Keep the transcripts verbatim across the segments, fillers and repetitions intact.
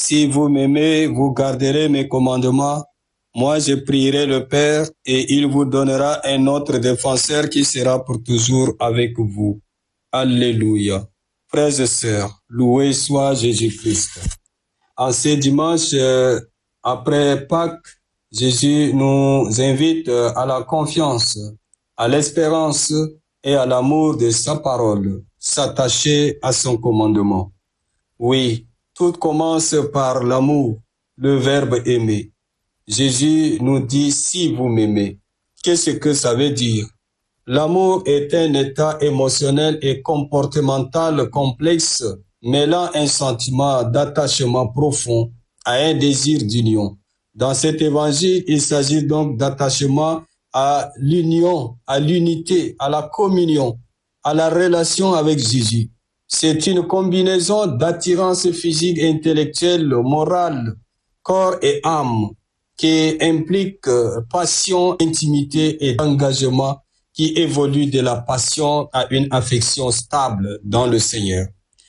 Si vous m'aimez, vous garderez mes commandements. Moi, je prierai le Père et il vous donnera un autre défenseur qui sera pour toujours avec vous. Alléluia. Frères et sœurs, loué soit Jésus-Christ. En ce dimanche, euh, après Pâques, Jésus nous invite à la confiance, à l'espérance et à l'amour de sa parole, s'attacher à son commandement. Oui, tout commence par l'amour, le verbe aimer. Jésus nous dit « si vous m'aimez ». Qu'est-ce que ça veut dire? L'amour est un état émotionnel et comportemental complexe mêlant un sentiment d'attachement profond à un désir d'union. Dans cet évangile, il s'agit donc d'attachement à l'union, à l'unité, à la communion, à la relation avec Jésus. C'est une combinaison d'attirance physique, intellectuelle, morale, corps et âme qui implique passion, intimité et engagement qui évolue de la passion à une affection stable dans le Seigneur.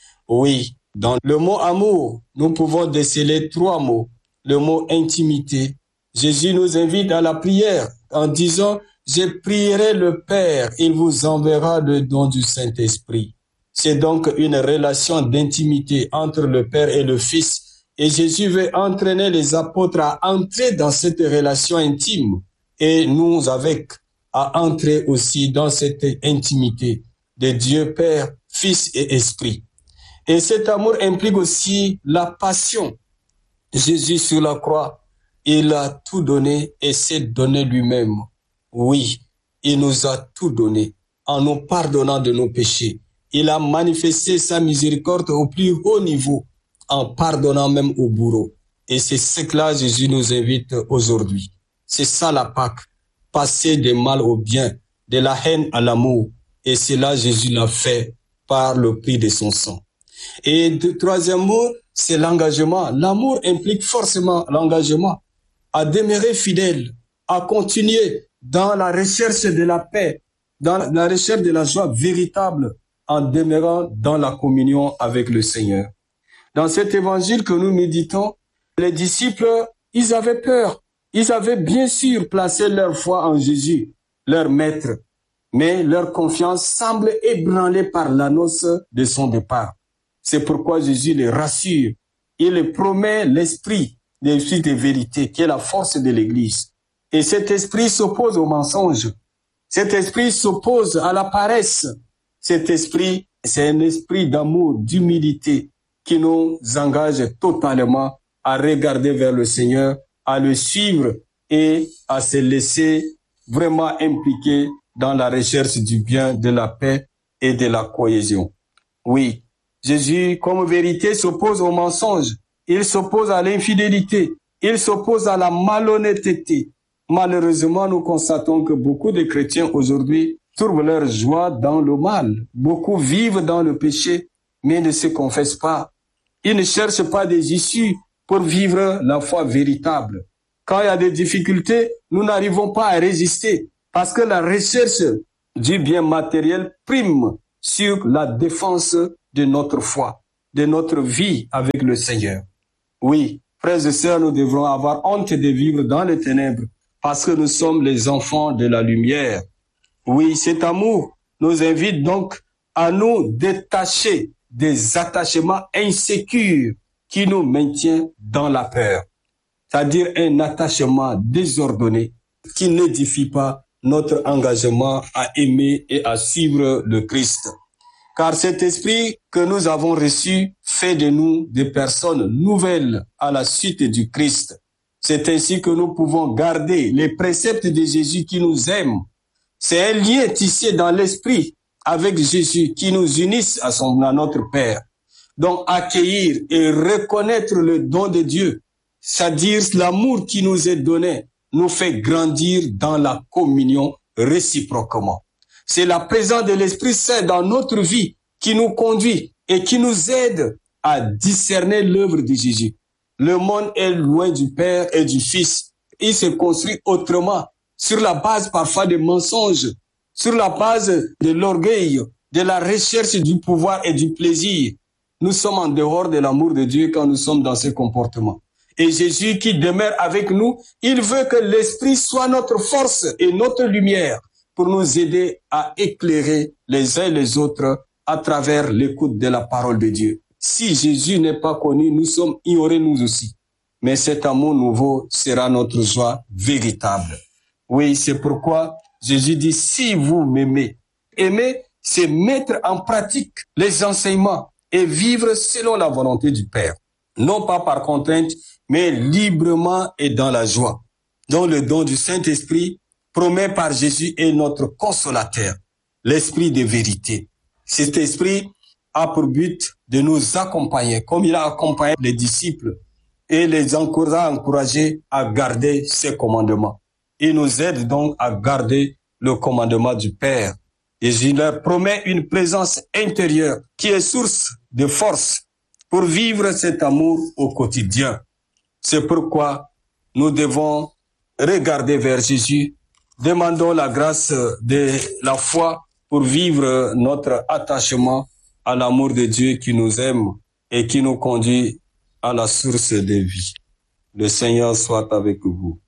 Oui, dans le mot amour, nous pouvons déceler trois mots. Le mot intimité. Jésus nous invite à la prière en disant « Je prierai le Père, il vous enverra le don du Saint-Esprit ». C'est donc une relation d'intimité entre le Père et le Fils. Et Jésus veut entraîner les apôtres à entrer dans cette relation intime et nous avec, à entrer aussi dans cette intimité de Dieu Père, Fils et Esprit. Et cet amour implique aussi la passion. Jésus sur la croix, il a tout donné et s'est donné lui-même. Oui, il nous a tout donné en nous pardonnant de nos péchés. Il a manifesté sa miséricorde au plus haut niveau en pardonnant même au bourreau. Et c'est ce que là Jésus nous invite aujourd'hui. C'est ça la Pâque, passer du mal au bien, de la haine à l'amour. Et c'est là Jésus l'a fait par le prix de son sang. Et le troisième mot, c'est l'engagement. L'amour implique forcément l'engagement à demeurer fidèle, à continuer dans la recherche de la paix, dans la recherche de la joie véritable, en demeurant dans la communion avec le Seigneur. Dans cet évangile que nous méditons, les disciples, ils avaient peur. Ils avaient bien sûr placé leur foi en Jésus, leur maître, mais leur confiance semble ébranlée par l'annonce de son départ. C'est pourquoi Jésus les rassure. Il les promet l'esprit, l'esprit de vérité, qui est la force de l'Église. Et cet esprit s'oppose au mensonge. Cet esprit s'oppose à la paresse. Cet esprit, c'est un esprit d'amour, d'humilité, qui nous engage totalement à regarder vers le Seigneur, à le suivre et à se laisser vraiment impliquer dans la recherche du bien, de la paix et de la cohésion. Oui, Jésus, comme vérité, s'oppose au mensonge. Il s'oppose à l'infidélité. Il s'oppose à la malhonnêteté. Malheureusement, nous constatons que beaucoup de chrétiens aujourd'hui trouvent leur joie dans le mal. Beaucoup vivent dans le péché, mais ne se confessent pas. Ils ne cherchent pas des issues pour vivre la foi véritable. Quand il y a des difficultés, nous n'arrivons pas à résister parce que la recherche du bien matériel prime sur la défense de notre foi, de notre vie avec le Seigneur. Oui, frères et sœurs, nous devrons avoir honte de vivre dans les ténèbres parce que nous sommes les enfants de la lumière. Oui, cet amour nous invite donc à nous détacher des attachements insécures qui nous maintiennent dans la peur, c'est-à-dire un attachement désordonné qui n'édifie pas notre engagement à aimer et à suivre le Christ. Car cet esprit que nous avons reçu fait de nous des personnes nouvelles à la suite du Christ. C'est ainsi que nous pouvons garder les préceptes de Jésus qui nous aime. C'est un lien tissé dans l'esprit avec Jésus qui nous unissent à, son, à notre Père. Donc accueillir et reconnaître le don de Dieu, c'est-à-dire l'amour qui nous est donné, nous fait grandir dans la communion réciproquement. C'est la présence de l'Esprit Saint dans notre vie qui nous conduit et qui nous aide à discerner l'œuvre de Jésus. Le monde est loin du Père et du Fils. Il se construit autrement, sur la base parfois des mensonges, sur la base de l'orgueil, de la recherche du pouvoir et du plaisir. nous sommes en dehors de l'amour de Dieu quand nous sommes dans ces comportements. Et Jésus qui demeure avec nous, il veut que l'Esprit soit notre force et notre lumière pour nous aider à éclairer les uns les autres à travers l'écoute de la parole de Dieu. Si Jésus n'est pas connu, nous sommes ignorés nous aussi. Mais cet amour nouveau sera notre joie véritable. Oui, c'est pourquoi Jésus dit, si vous m'aimez, aimer, c'est mettre en pratique les enseignements et vivre selon la volonté du Père. Non pas par contrainte, mais librement et dans la joie. Donc le don du Saint-Esprit promet par Jésus est notre consolateur, l'esprit de vérité. Cet esprit a pour but de nous accompagner, comme il a accompagné les disciples et les a encouragés à garder ses commandements. Il nous aide donc à garder le commandement du Père. Jésus leur promet une présence intérieure qui est source de force pour vivre cet amour au quotidien. C'est pourquoi nous devons regarder vers Jésus. Demandons la grâce de la foi pour vivre notre attachement à l'amour de Dieu qui nous aime et qui nous conduit à la source de vie. Le Seigneur soit avec vous.